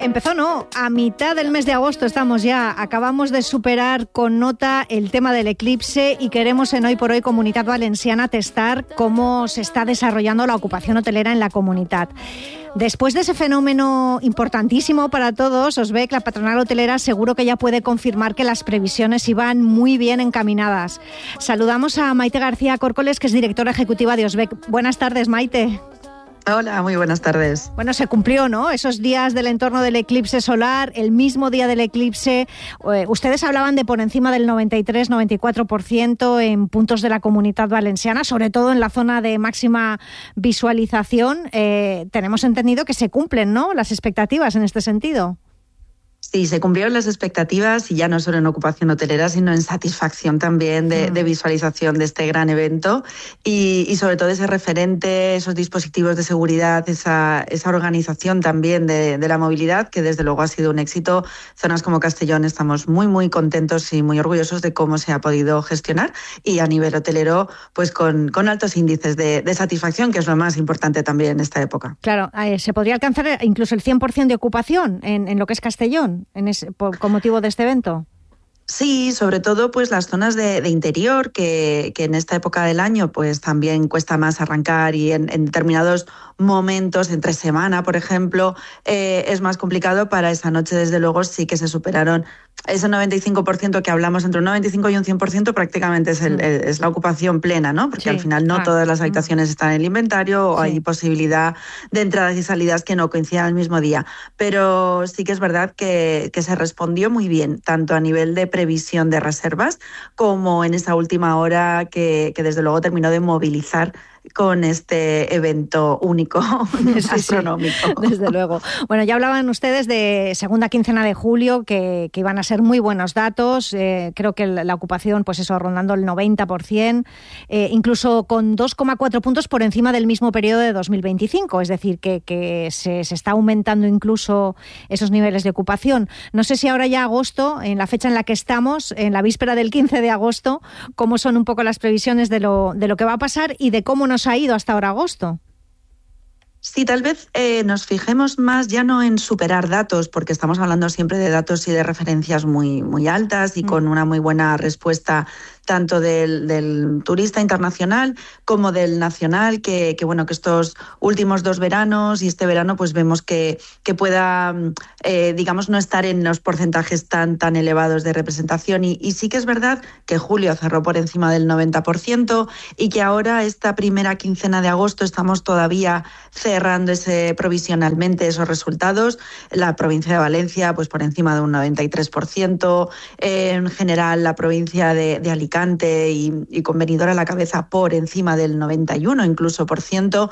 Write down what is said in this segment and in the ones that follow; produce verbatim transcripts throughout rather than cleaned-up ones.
Empezó, no, a mitad del mes de agosto estamos ya. Acabamos de superar con nota el tema del eclipse y queremos en Hoy por Hoy Comunitat Valenciana testar cómo se está desarrollando la ocupación hotelera en la comunidad. Después de ese fenómeno importantísimo para todos, Osbec, la patronal hotelera, seguro que ya puede confirmar que las previsiones iban muy bien encaminadas. Saludamos a Maite García Córcoles, que es directora ejecutiva de Osbec. Buenas tardes, Maite. Hola, muy buenas tardes. Bueno, se cumplió, ¿no? Esos días del entorno del eclipse solar, el mismo día del eclipse. Eh, ustedes hablaban de por encima del noventa y tres, noventa y cuatro por ciento en puntos de la Comunitat Valenciana, sobre todo en la zona de máxima visualización. Eh, tenemos entendido que se cumplen, ¿no?, las expectativas en este sentido. Sí, se cumplieron las expectativas y ya no solo en ocupación hotelera, sino en satisfacción también de, de visualización de este gran evento y, y sobre todo ese referente, esos dispositivos de seguridad, esa, esa organización también de, de la movilidad, que desde luego ha sido un éxito. Zonas como Castellón estamos muy, muy contentos y muy orgullosos de cómo se ha podido gestionar y a nivel hotelero, pues con, con altos índices de, de satisfacción, que es lo más importante también en esta época. Claro, eh, se podría alcanzar incluso el cien por ciento de ocupación en, en lo que es Castellón. En ese, por, con motivo de este evento. Sí, sobre todo pues las zonas de, de interior, que, que en esta época del año pues también cuesta más arrancar y en, en determinados momentos, entre semana, por ejemplo, eh, es más complicado. Para esa noche, desde luego, sí que se superaron ese noventa y cinco por ciento que hablamos, entre un noventa y cinco y un cien por ciento prácticamente es, el, es la ocupación plena, ¿no? Porque sí, al final no ah, todas las habitaciones están en el inventario o sí. hay posibilidad de entradas y salidas que no coincidan el mismo día. Pero sí que es verdad que, que se respondió muy bien, tanto a nivel de previsión de reservas como en esa última hora que, que desde luego terminó de movilizar con este evento único sí, astronómico. Sí, desde luego. Bueno, ya hablaban ustedes de segunda quincena de julio, que, que iban a ser muy buenos datos. Eh, creo que la, la ocupación, pues eso, rondando el noventa por ciento, eh, incluso con dos coma cuatro puntos por encima del mismo periodo de dos mil veinticinco. Es decir, que, que se, se está aumentando incluso esos niveles de ocupación. No sé si ahora ya agosto, en la fecha en la que estamos, en la víspera del quince de agosto, cómo son un poco las previsiones de lo, de lo que va a pasar y de cómo nos ha ido hasta ahora agosto. Sí, tal vez eh, nos fijemos más ya no en superar datos, porque estamos hablando siempre de datos y de referencias muy, muy altas y mm. con una muy buena respuesta tanto del, del turista internacional como del nacional, que, que bueno, que estos últimos dos veranos y este verano pues vemos que, que pueda, eh, digamos, no estar en los porcentajes tan, tan elevados de representación. Y, y sí que es verdad que julio cerró por encima del noventa por ciento y que ahora esta primera quincena de agosto estamos todavía cerrando ese, provisionalmente esos resultados. La provincia de Valencia pues por encima de un noventa y tres por ciento, eh, en general la provincia de, de Alicante Y, y con Benidorm a la cabeza por encima del noventa y uno incluso por ciento,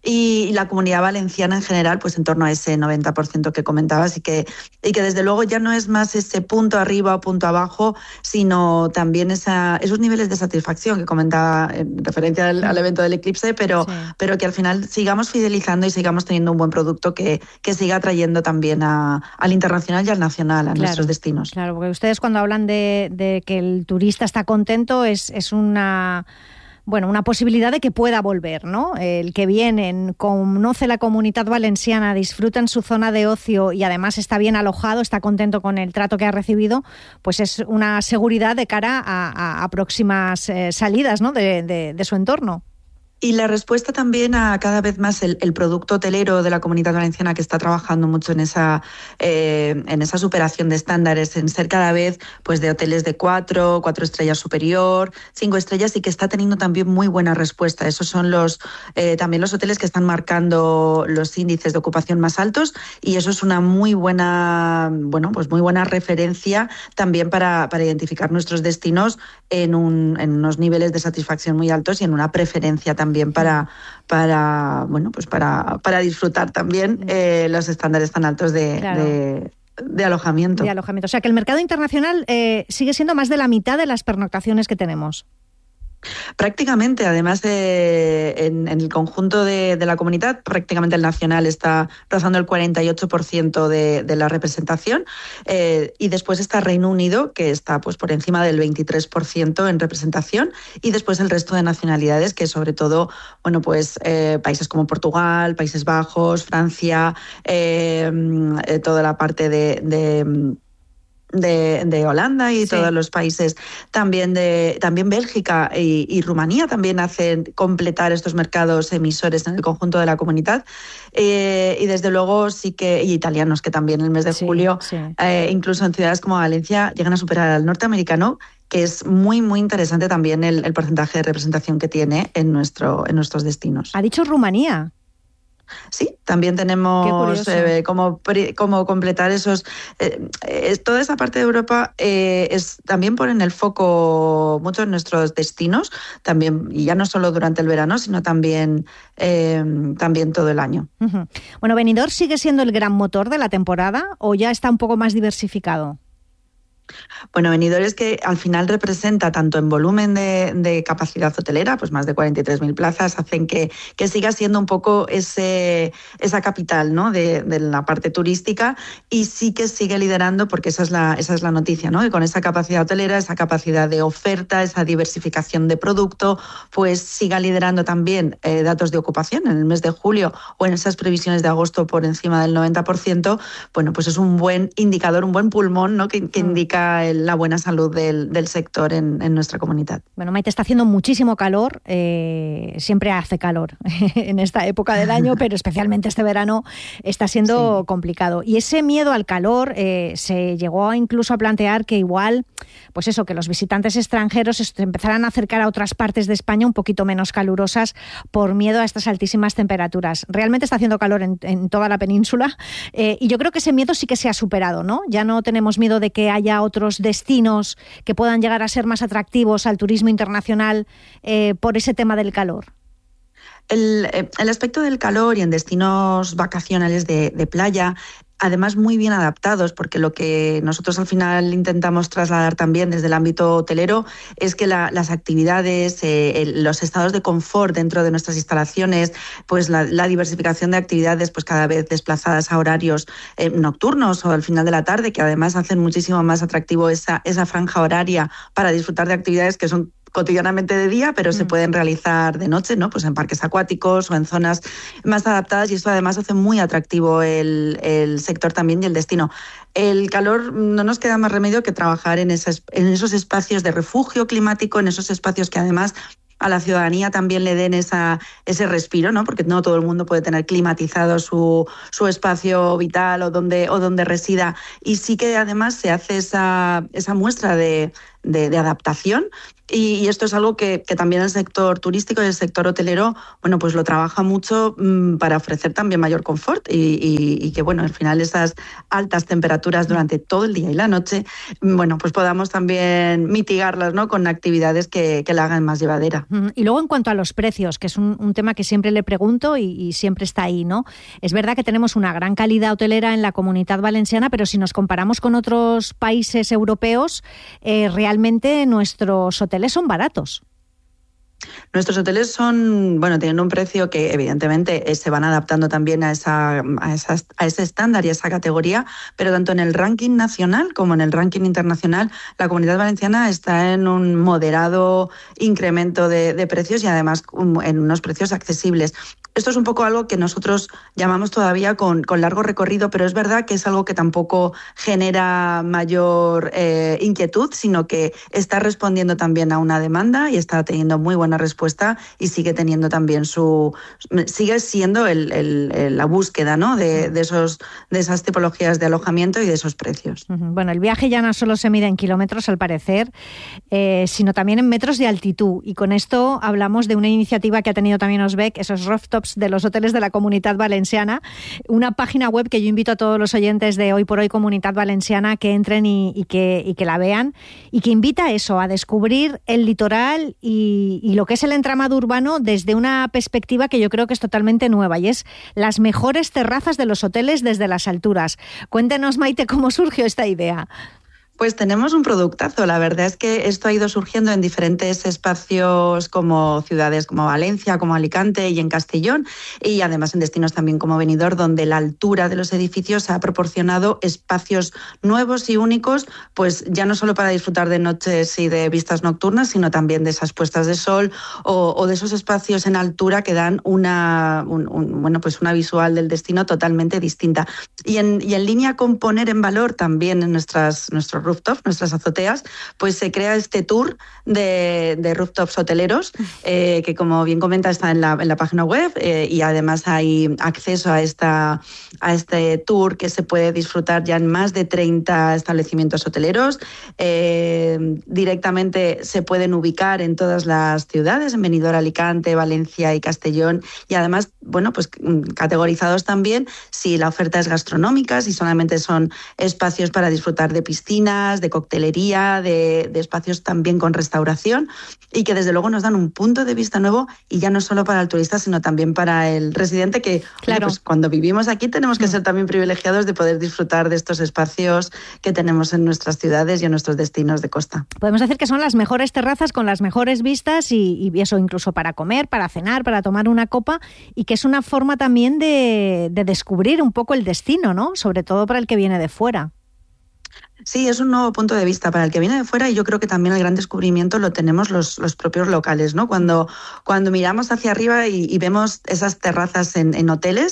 y la Comunidad Valenciana en general pues en torno a ese noventa por ciento que comentabas y que, y que desde luego ya no es más ese punto arriba o punto abajo, sino también esa, esos niveles de satisfacción que comentaba en referencia al, al evento del eclipse, pero, sí. pero que al final sigamos fidelizando y sigamos teniendo un buen producto que, que siga atrayendo también a, al internacional y al nacional, a claro, nuestros destinos. Claro, porque ustedes cuando hablan de, de que el turista está contento es, es una... Bueno, una posibilidad de que pueda volver, ¿no? El que vienen, conoce la Comunitat Valenciana, disfruta en su zona de ocio y además está bien alojado, está contento con el trato que ha recibido, pues es una seguridad de cara a, a, a próximas eh, salidas, ¿no?, de, de, de su entorno. Y la respuesta también a cada vez más el, el producto hotelero de la Comunitat Valenciana, que está trabajando mucho en esa eh, en esa superación de estándares, en ser cada vez pues de hoteles de cuatro, cuatro estrellas superior, cinco estrellas, y que está teniendo también muy buena respuesta. Esos son los eh, también los hoteles que están marcando los índices de ocupación más altos, y eso es una muy buena, bueno, pues muy buena referencia también para, para identificar nuestros destinos en, un, en unos niveles de satisfacción muy altos y en una preferencia también también para, para, bueno, pues para, para disfrutar también eh, los estándares tan altos de, claro. de, de alojamiento. De alojamiento. O sea, que el mercado internacional eh, sigue siendo más de la mitad de las pernoctaciones que tenemos. Prácticamente, además, eh, en, en el conjunto de, de la comunidad, prácticamente el nacional está rozando el cuarenta y ocho por ciento de, de la representación, eh, y después está Reino Unido, que está pues por encima del veintitrés por ciento en representación, y después el resto de nacionalidades, que sobre todo, bueno, pues eh, países como Portugal, Países Bajos, Francia, eh, eh, toda la parte de... de De, de Holanda y sí. todos los países, también de también Bélgica y, y Rumanía también hacen completar estos mercados emisores en el conjunto de la comunidad, eh, y desde luego sí que, y italianos que también en el mes de sí, julio, sí. Eh, incluso en ciudades como Valencia, llegan a superar al norteamericano, que es muy muy interesante también el, el porcentaje de representación que tiene en, nuestro, en nuestros destinos. ¿Ha dicho Rumanía? Sí, también tenemos eh, cómo, cómo completar esos... Eh, eh, toda esa parte de Europa eh, es también ponen el foco mucho en nuestros destinos, también, y ya no solo durante el verano, sino también, eh, también todo el año. Uh-huh. Bueno, ¿Benidorm sigue siendo el gran motor de la temporada o ya está un poco más diversificado? Bueno, Benidorm es que al final representa tanto en volumen de, de capacidad hotelera, pues más de cuarenta y tres mil plazas, hacen que, que siga siendo un poco ese, esa capital, ¿no? de, de la parte turística, y sí que sigue liderando, porque esa es la, esa es la noticia, ¿no? Que con esa capacidad hotelera, esa capacidad de oferta, esa diversificación de producto, pues siga liderando también eh, datos de ocupación en el mes de julio o en esas previsiones de agosto por encima del noventa por ciento. Bueno, pues es un buen indicador, un buen pulmón, ¿no? que, que mm. indica el, la buena salud del, del sector en, en nuestra comunidad. Bueno, Maite, está haciendo muchísimo calor, eh, siempre hace calor en esta época del año, pero especialmente este verano está siendo sí. complicado. Y ese miedo al calor eh, se llegó incluso a plantear que igual, pues eso, que los visitantes extranjeros se empezaran a acercar a otras partes de España un poquito menos calurosas por miedo a estas altísimas temperaturas. Realmente está haciendo calor en, en toda la península, eh, y yo creo que ese miedo sí que se ha superado, ¿no? Ya no tenemos miedo de que haya otros destinos que puedan llegar a ser más atractivos al turismo internacional eh, por ese tema del calor. El, el aspecto del calor y en destinos vacacionales de, de playa, además muy bien adaptados, porque lo que nosotros al final intentamos trasladar también desde el ámbito hotelero es que la, las actividades, eh, el, los estados de confort dentro de nuestras instalaciones, pues la, la diversificación de actividades pues cada vez desplazadas a horarios eh, nocturnos o al final de la tarde, que además hacen muchísimo más atractivo esa, esa franja horaria para disfrutar de actividades que son cotidianamente de día, pero mm. se pueden realizar de noche, ¿no? Pues en parques acuáticos o en zonas más adaptadas, y esto además hace muy atractivo el, el sector también y el destino. El calor, no nos queda más remedio que trabajar en, esas, en esos espacios de refugio climático, en esos espacios que además a la ciudadanía también le den esa, ese respiro, ¿no? Porque no todo el mundo puede tener climatizado su, su espacio vital o donde, o donde resida, y sí que además se hace esa, esa muestra de, de, de adaptación. Y, y esto es algo que, que también el sector turístico y el sector hotelero, bueno, pues lo trabaja mucho mmm, para ofrecer también mayor confort y, y, y que, bueno, al final esas altas temperaturas durante todo el día y la noche, bueno, pues podamos también mitigarlas, ¿no? Con actividades que, que la hagan más llevadera. Y luego en cuanto a los precios, que es un, un tema que siempre le pregunto y, y siempre está ahí, ¿no? Es verdad que tenemos una gran calidad hotelera en la Comunidad Valenciana, pero si nos comparamos con otros países europeos, eh, realmente nuestros hoteles son baratos. Nuestros hoteles son, bueno, tienen un precio que evidentemente se van adaptando también a, esa, a, esas, a ese estándar y a esa categoría, pero tanto en el ranking nacional como en el ranking internacional, la Comunidad Valenciana está en un moderado incremento de, de precios y además en unos precios accesibles. Esto es un poco algo que nosotros llamamos todavía con, con largo recorrido, pero es verdad que es algo que tampoco genera mayor eh, inquietud, sino que está respondiendo también a una demanda y está teniendo muy buena respuesta y sigue teniendo también su... sigue siendo el, el, el, la búsqueda, ¿no? de, de, esos, de esas tipologías de alojamiento y de esos precios. Bueno, el viaje ya no solo se mide en kilómetros, al parecer, eh, sino también en metros de altitud. Y con esto hablamos de una iniciativa que ha tenido también Osbec, esos rooftops de los hoteles de la Comunidad Valenciana, una página web que yo invito a todos los oyentes de Hoy por Hoy Comunidad Valenciana que entren y, y, que, y que la vean, y que invita a eso, a descubrir el litoral y, y lo que es el entramado urbano desde una perspectiva que yo creo que es totalmente nueva, y es las mejores terrazas de los hoteles desde las alturas. Cuéntenos, Maite, cómo surgió esta idea. Pues tenemos un productazo. La verdad es que esto ha ido surgiendo en diferentes espacios como ciudades como Valencia, como Alicante y en Castellón, y además en destinos también como Benidorm, donde la altura de los edificios ha proporcionado espacios nuevos y únicos, pues ya no solo para disfrutar de noches y de vistas nocturnas, sino también de esas puestas de sol o, o de esos espacios en altura que dan una, un, un, bueno, pues una visual del destino totalmente distinta. Y en, y en línea con poner en valor también en nuestras, nuestros rooftops, nuestras azoteas, pues se crea este tour de, de rooftops hoteleros, eh, que como bien comenta está en la, en la página web, eh, y además hay acceso a, esta, a este tour que se puede disfrutar ya en más de treinta establecimientos hoteleros. Eh, directamente se pueden ubicar en todas las ciudades, en Benidorm, Alicante, Valencia y Castellón, y además, bueno, pues categorizados también si la oferta es gastronómica, si solamente son espacios para disfrutar de piscina, de coctelería, de, de espacios también con restauración, y que desde luego nos dan un punto de vista nuevo, y ya no solo para el turista, sino también para el residente, que claro, pues cuando vivimos aquí tenemos que ser también privilegiados de poder disfrutar de estos espacios que tenemos en nuestras ciudades y en nuestros destinos de costa. Podemos decir que son las mejores terrazas con las mejores vistas y, y eso incluso para comer, para cenar, para tomar una copa, y que es una forma también de, de descubrir un poco el destino, ¿no? Sobre todo para el que viene de fuera. Sí, es un nuevo punto de vista para el que viene de fuera, y yo creo que también el gran descubrimiento lo tenemos los, los propios locales, ¿no? Cuando, cuando miramos hacia arriba y, y vemos esas terrazas en, en hoteles,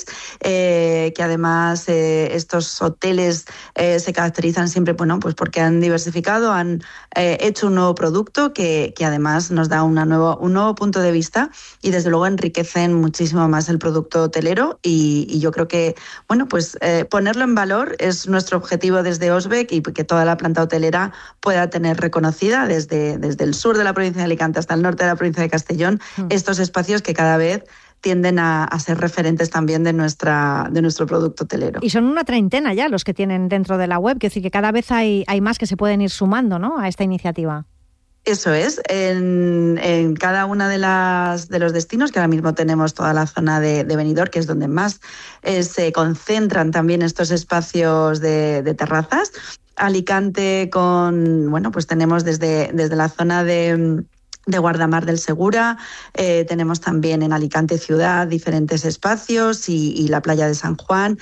eh, que además eh, estos hoteles eh, se caracterizan siempre, bueno, pues porque han diversificado, han eh, hecho un nuevo producto que, que además nos da una nuevo, un nuevo punto de vista, y desde luego enriquecen muchísimo más el producto hotelero, y, y yo creo que, bueno, pues eh, ponerlo en valor es nuestro objetivo desde Osbeck, y que toda la planta hotelera pueda tener reconocida desde, desde el sur de la provincia de Alicante hasta el norte de la provincia de Castellón, mm. estos espacios que cada vez tienden a, a ser referentes también de, nuestra, de nuestro producto hotelero. Y son una treintena ya los que tienen dentro de la web, que decir que cada vez hay, hay más que se pueden ir sumando, ¿no?, a esta iniciativa. Eso es, en, en cada una de las de los destinos, que ahora mismo tenemos toda la zona de, de Benidorm, que es donde más eh, se concentran también estos espacios de, de terrazas. Alicante con, bueno, pues tenemos desde, desde la zona de... de Guardamar del Segura, eh, tenemos también en Alicante ciudad diferentes espacios, y, y la playa de San Juan,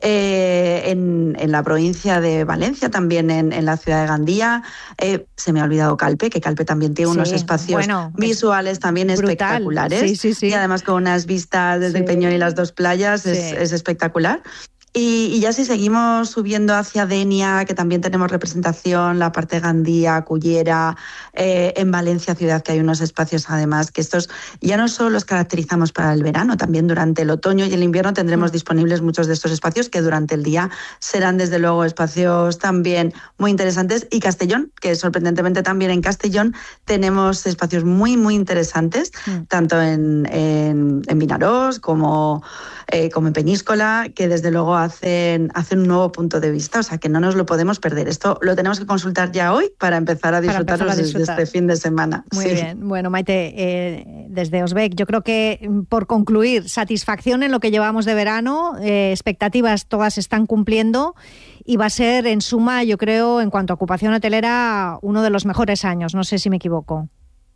eh, en, en la provincia de Valencia también en, en la ciudad de Gandía, eh, se me ha olvidado Calpe, que Calpe también tiene sí, unos espacios bueno, visuales también brutal. espectaculares, sí, sí, sí. y además con unas vistas desde sí. el Peñón y las dos playas, sí. es, es espectacular. Y, y ya si seguimos subiendo hacia Denia, que también tenemos representación, la parte de Gandía, Cullera, eh, en Valencia ciudad, que hay unos espacios además que estos ya no solo los caracterizamos para el verano, también durante el otoño y el invierno tendremos mm. disponibles muchos de estos espacios, que durante el día serán desde luego espacios también muy interesantes. Y Castellón, que sorprendentemente también en Castellón tenemos espacios muy muy interesantes, mm. tanto en, en, en Vinarós como, eh, como en Peñíscola, que desde luego hacen, hacen un nuevo punto de vista, o sea que no nos lo podemos perder. Esto lo tenemos que consultar ya hoy para empezar a disfrutarlo desde este fin de semana. Muy sí. bien. Bueno, Maite, eh, desde Osbeck, yo creo que por concluir, satisfacción en lo que llevamos de verano, eh, expectativas todas están cumpliendo, y va a ser en suma, yo creo, en cuanto a ocupación hotelera, uno de los mejores años. No sé si me equivoco.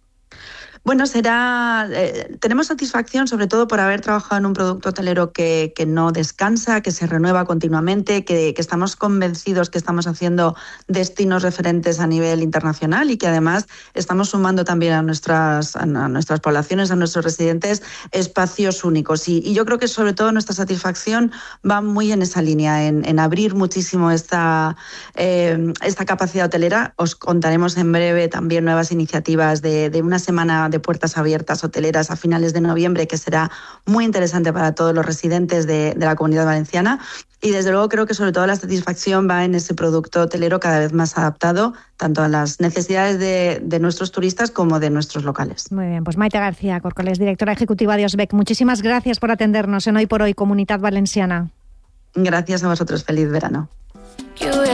Bueno, será eh, tenemos satisfacción sobre todo por haber trabajado en un producto hotelero que, que no descansa, que se renueva continuamente, que, que estamos convencidos que estamos haciendo destinos referentes a nivel internacional, y que además estamos sumando también a nuestras, a nuestras poblaciones, a nuestros residentes, espacios únicos. Y, y yo creo que sobre todo nuestra satisfacción va muy en esa línea, en, en abrir muchísimo esta, eh, esta capacidad hotelera. Os contaremos en breve también nuevas iniciativas de, de una semana de puertas abiertas hoteleras a finales de noviembre, que será muy interesante para todos los residentes de, de la Comunidad Valenciana. Y desde luego creo que sobre todo la satisfacción va en ese producto hotelero cada vez más adaptado tanto a las necesidades de, de nuestros turistas como de nuestros locales. Muy bien, pues Maite García Corcoles, directora ejecutiva de Osbeck, muchísimas gracias por atendernos en Hoy por Hoy Comunidad Valenciana. Gracias a vosotros, feliz verano.